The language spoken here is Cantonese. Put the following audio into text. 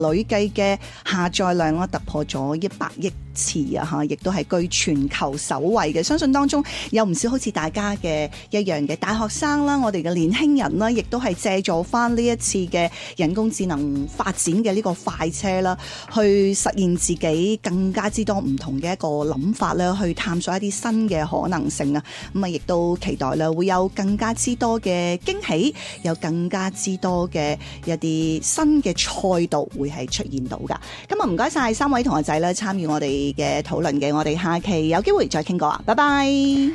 累計嘅下載量突破咗100億次啊！嚇，亦都係居全球首位嘅。相信當中有唔少好似大家嘅一樣嘅大學生啦，我哋嘅年輕人啦，亦都係借助翻呢一次嘅人工智能發展嘅呢個快車啦，去實現自己更加之多唔同嘅一個諗法啦，去探索一啲新嘅可能性啊！咁啊，亦都期待啦，會有更加之多嘅驚喜，有更加之多嘅一啲新嘅賽道會係出現到噶。今日唔該晒3位同學仔咧參與我哋嘅討論嘅，我哋下期有機會再傾過啊！拜拜。